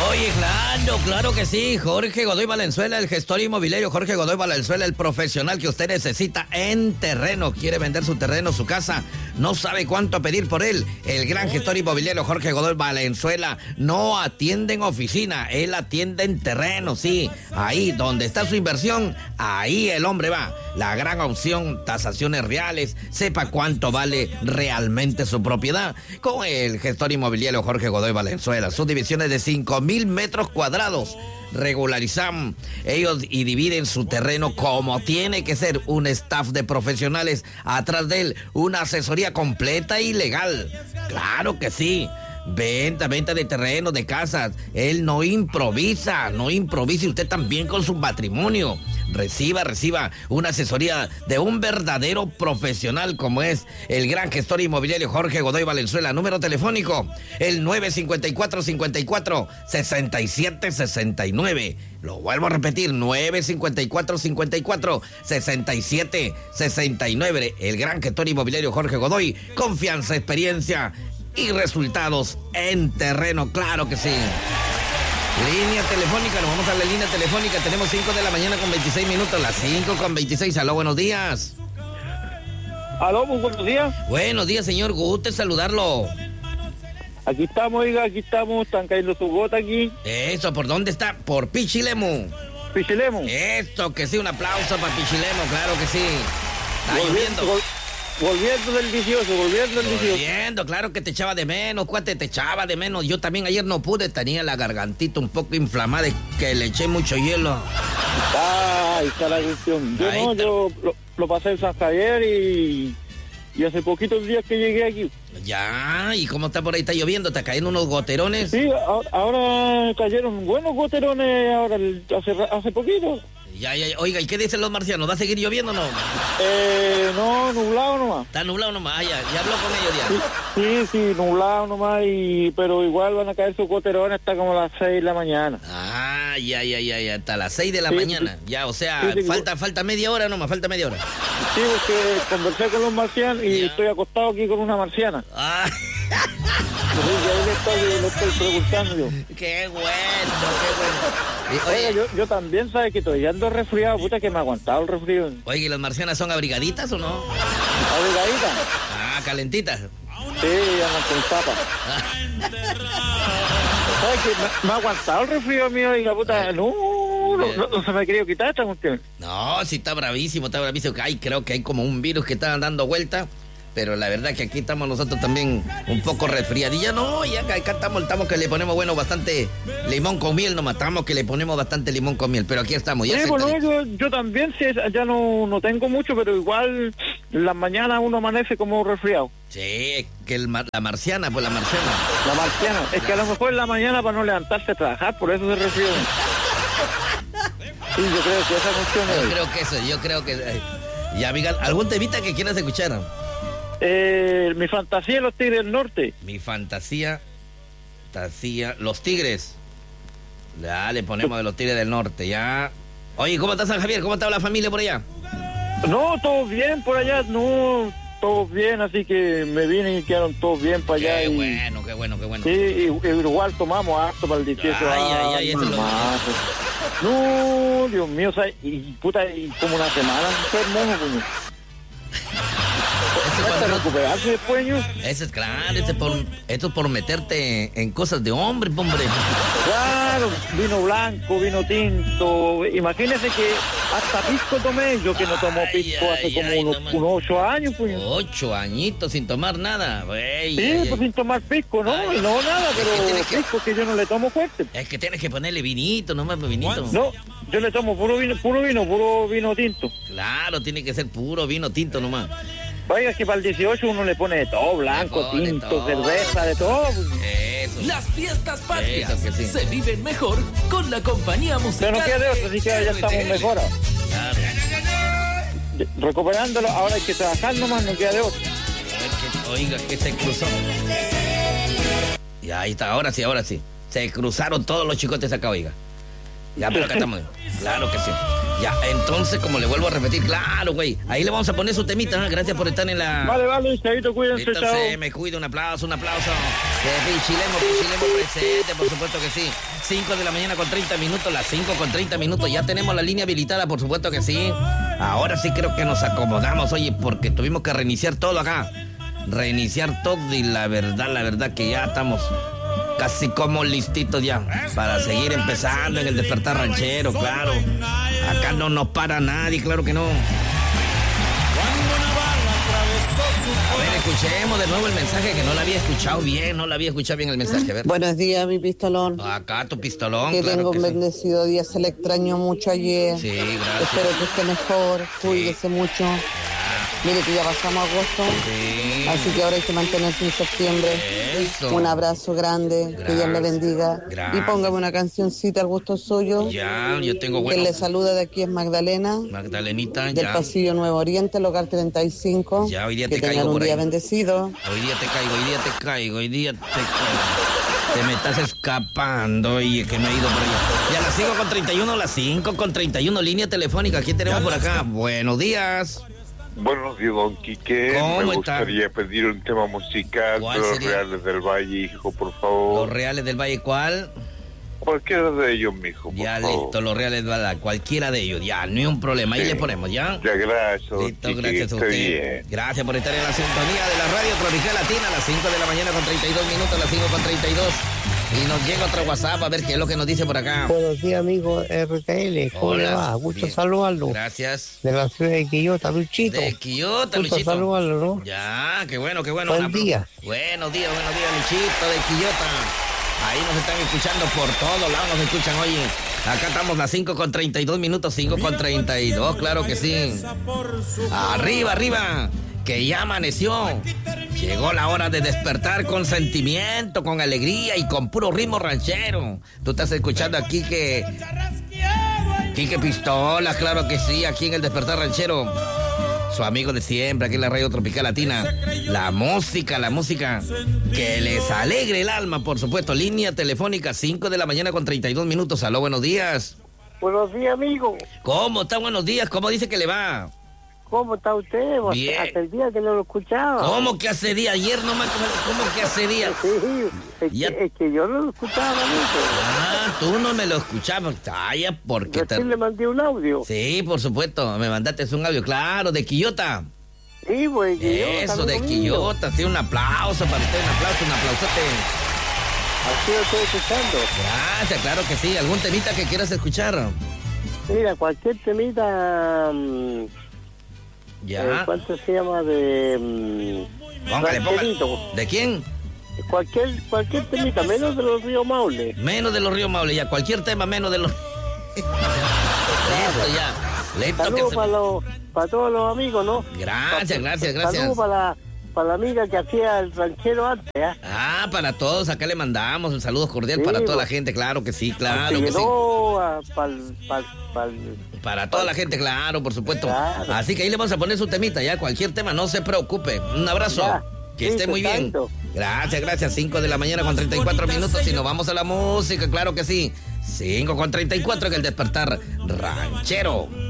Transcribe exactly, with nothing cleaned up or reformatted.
Oye, claro, claro que sí. Jorge Godoy Valenzuela, el gestor inmobiliario. Jorge Godoy Valenzuela, el profesional que usted necesita en terreno. Quiere vender su terreno, su casa. No sabe cuánto pedir por él. El gran gestor inmobiliario Jorge Godoy Valenzuela no atiende en oficina. Él atiende en terreno, sí. Ahí donde está su inversión, ahí el hombre va. La gran opción, tasaciones reales. Sepa cuánto vale realmente su propiedad. Con el gestor inmobiliario Jorge Godoy Valenzuela. Sus divisiones de cinco mil metros cuadrados. Regularizan ellos y dividen su terreno como tiene que ser. Un staff de profesionales atrás de él. Una asesoría completa y legal. Claro que sí. Venta, venta de terrenos, de casas. Él no improvisa, no improvisa. Y usted también con su patrimonio. Reciba, reciba una asesoría de un verdadero profesional como es el gran gestor inmobiliario Jorge Godoy Valenzuela. Número telefónico, el nueve cinco cuatro, cinco cuatro, seis siete seis nueve. Lo vuelvo a repetir, nueve cinco cuatro, cinco cuatro, seis siete seis nueve. El gran gestor inmobiliario Jorge Godoy. Confianza, experiencia y resultados en terreno, claro que sí. Línea telefónica, nos vamos a la línea telefónica. Tenemos cinco de la mañana con veintiséis minutos, las cinco con veintiséis. Aló, buenos días. Aló, muy buenos días. Buenos días, señor, guste saludarlo. Aquí estamos, oiga, aquí estamos, están cayendo su gota aquí. Eso, ¿por dónde está? Por Pichilemu. Pichilemu. Esto, que sí, un aplauso para Pichilemu, claro que sí. Está Volviendo, lloviendo. vol- volviendo del vicioso, volviendo del vicioso. Volviendo, claro que te echaba de menos, cuate, te echaba de menos. Yo también ayer no pude, tenía la gargantita un poco inflamada, que le eché mucho hielo. Ay, está la cuestión. Yo Ahí no, está. yo lo, lo pasé en San Javier y, y hace poquitos días que llegué aquí. Ya, ¿y cómo está por ahí? ¿Está lloviendo? ¿Está cayendo unos goterones? Sí, ahora, ahora cayeron buenos goterones ahora, el- hace, ra- hace poquito. Ya, ya, ya. Oiga, ¿y qué dicen los marcianos? ¿Va a seguir lloviendo o no? Eh, no, nublado nomás. Está nublado nomás. Ah, ya, ya habló con ellos Sí, ya. sí, sí, nublado nomás, y, pero igual van a caer sus goterones hasta como las seis de la mañana. Ah, ya, ya, ya, ya. Hasta las seis de la Sí, mañana. Ya, o sea, sí, sí, falta, falta media hora nomás, falta media hora. Sí, porque conversé con los marcianos y Ya. estoy acostado aquí con una marciana. Ah, Así que ahí le estoy, le estoy preguntando yo. qué bueno, qué bueno. Y, Oiga, oye, yo, yo también, ¿sabes? Que estoy ando resfriado, puta, que me ha aguantado el resfrío. oye, ¿y las marcianas son abrigaditas o no? Abrigadita. Ah, calentitas. Sí, andan con tapa. ¿Sabes que me, me ha aguantado el resfrío mío y la puta? No, no, no, no se me ha querido quitar esta cuestión. No, sí está bravísimo, está bravísimo. Ay, creo que hay como un virus que está dando vuelta. Pero la verdad que aquí estamos nosotros también un poco resfriadillas. No, ya acá estamos, estamos que le ponemos, bueno, bastante limón con miel. Nos matamos que le ponemos bastante limón con miel. Pero aquí estamos, ya Sí, se bueno, está- yo, yo también, sí, ya no, no tengo mucho, pero igual en las mañanas uno amanece como resfriado. Sí, es que el mar- la marciana, pues la marciana. La marciana. Es que a lo mejor en la mañana para no levantarse a trabajar, por eso se resfrió. Sí, yo creo que esa cuestión Yo es. creo que eso, yo creo que... eh, ya, amiga, ¿algún temita que quieras escuchar? Eh, mi fantasía de los Tigres del Norte. Mi fantasía, fantasía, los tigres. Ya, le ponemos de los tigres del norte, ya. Oye, ¿cómo está San Javier? ¿Cómo está la familia por allá? No, todos bien por allá, no, todos bien, así que me vine y quedaron todos bien para allá. Qué y, bueno, qué bueno, qué bueno. Sí, y- y igual tomamos harto para el dieciocho. Ay, ay, ay, eso es lo mamá, pues. No, Dios mío, ¿sabes? Y puta, y como una semana enfermo, coño. Ese Hasta cuando no- recuperarse después, yo. ese es claro, ese por, esto es por meterte en cosas de hombre, hombre. Claro, vino blanco, vino tinto. Imagínese que hasta pisco tomé, yo que no tomo Ay, pisco hace ay, como ay, unos, no man- unos ocho años, pues. Ocho añitos sin tomar nada. Ey, Sí, ey, pues ey. sin tomar pisco, ¿no? Ay, no, nada, es que pero tienes que- pisco que yo no le tomo fuerte. Es que tienes que ponerle vinito, nomás vinito. No, yo le tomo puro vino, puro vino, puro vino tinto. Claro, tiene que ser puro vino tinto nomás. Vaya que para el dieciocho uno le pone de todo, blanco, Le pone tinto, todo. cerveza, de todo. pues. Eso. Las fiestas patrias Eso que sí. se viven mejor con la compañía musical. Pero no queda de otra, así que ya estamos R T L. mejor. Claro. Recuperándolo, ahora hay que trabajar nomás, no queda de otra. A ver que- oiga, que se cruzó. Y ahí está, ahora sí, ahora sí. Se cruzaron todos los chicotes acá, oiga. Ya, pero acá estamos. Claro que sí. Ya, entonces, como le vuelvo a repetir, claro, güey. Ahí le vamos a poner su temita, ¿eh? Gracias por estar en la... Vale, vale, chavito, cuídense, chao. Entonces, me cuido, un aplauso, un aplauso. Que Pichilemo, Pichilemo presente, por supuesto que sí. cinco de la mañana con treinta minutos, las cinco con treinta minutos. Ya tenemos la línea habilitada, por supuesto que sí. Ahora sí creo que nos acomodamos, oye, porque tuvimos que reiniciar todo acá. Reiniciar todo y la verdad, la verdad que ya estamos casi como listitos ya para seguir empezando en el despertar ranchero, claro. Acá no nos para nadie, claro que no. A ver, escuchemos de nuevo el mensaje que no lo había escuchado bien, no lo había escuchado bien el mensaje. A ver. Buenos días, mi pistolón. Acá tu pistolón, que claro tengo que un sí. bendecido día, se le extrañó mucho ayer. Sí, gracias. Espero que esté mejor, cuídese mucho. Mire que ya pasamos agosto, Sí. así que ahora hay que mantenerse en septiembre. Eso. Un abrazo grande, que Dios le bendiga. Gracias. Y póngame una cancioncita al gusto suyo. Ya, yo tengo Quien bueno. le saluda de aquí es Magdalena, Magdalenita, del ya. pasillo Nuevo Oriente, local treinta y cinco. Ya, hoy día que te tengan caigo un por día ahí. bendecido. Hoy día te caigo, hoy día te caigo, hoy día te caigo. Te me estás escapando y que me he ido por allá. Ya las cinco con treinta y uno, las cinco con treinta y uno, línea telefónica. ¿Quién tenemos por acá? Buenos días. Buenos días, don Quique. ¿Cómo Me está? gustaría pedir un tema musical de ¿Cuál los sería? Reales del Valle, hijo, por Los favor. Reales del Valle, ¿cuál? Cualquiera de ellos, mijo, por Ya, favor. listo, los Reales del Valle, cualquiera de ellos. Ya, no hay un problema. Ahí Sí. le ponemos, ¿ya? Ya, gracias, don Listo, Quique, gracias a que usted. esté bien. Gracias por estar en la sintonía de la radio Tropical Latina a las cinco de la mañana con treinta y dos minutos, a las cinco con treinta y dos. Y nos llega otro WhatsApp a ver qué es lo que nos dice por acá. Buenos días, amigo R T L. ¿Cómo Hola. le va? Gusto Bien. saludarlo. Gracias. De la ciudad de Quillota, Luchito. De Quillota, Gusto Luchito. saludarlo, ¿no? Ya, qué bueno, qué bueno. Buen Un apl- día. Buenos días, buenos días, Luchito de Quillota. Ahí nos están escuchando por todos lados, nos escuchan, oye. Acá estamos las cinco con treinta y dos minutos, cinco con treinta y dos, claro que sí. Arriba, arriba, que ya amaneció. Llegó la hora de despertar con sentimiento, con alegría y con puro ritmo ranchero. Tú estás escuchando aquí que... Quique Pistola, claro que sí, aquí en el Despertar Ranchero. Su amigo de siempre, aquí en la Radio Tropical Latina. La música, la música que les alegre el alma, por supuesto. Línea telefónica, cinco de la mañana con treinta y dos minutos. Aló, buenos días. Buenos días, amigo. ¿Cómo está? Buenos días. ¿Cómo dice que le va? ¿Cómo está usted? Bien. Hace el día que no lo escuchaba. ¿Cómo que hace día? Ayer nomás, ¿cómo, cómo que hace día? Sí, es, Ya. que, es que yo no lo escuchaba, amigo. Ah, tú no me lo escuchabas. Ay, ¿por qué te... Recién le mandé un audio. Sí, por supuesto. Me mandaste un audio, claro, de Quillota. Sí, pues. Quillota, Eso, de amigo mío. Quillota. Sí, un aplauso para usted, un aplauso, un aplausote. Así lo estoy escuchando. Gracias, claro que sí. ¿Algún temita que quieras escuchar? Mira, cualquier temita... mm, eh, Ya. ¿Cuánto se llama? De... mm, Póngale, póngale. rancherito. ¿De quién? Cualquier, cualquier temita, menos de los Ríos Maule. Menos de los Ríos Maule, ya. Cualquier tema menos de los... Listo, ya. Listo, que Saludos se... para, los, para todos los amigos, ¿no? Gracias, gracias, gracias. Saludos para la, para la amiga que hacía el ranchero antes, ¿eh? Ah, para todos. Acá le mandamos un saludo cordial Sí, para toda bo- la gente. Claro que sí, claro Que que sí. llenó a- para, para, para, Para toda la gente, claro, por supuesto. Claro. Así que ahí le vamos a poner su temita, ya. Cualquier tema, no se preocupe. Un abrazo. Ya. Que esté Sí, muy bien. tanto. Gracias, gracias. cinco de la mañana con treinta y cuatro minutos y nos vamos a la música, claro que sí. cinco con treinta y cuatro en el Despertar Ranchero.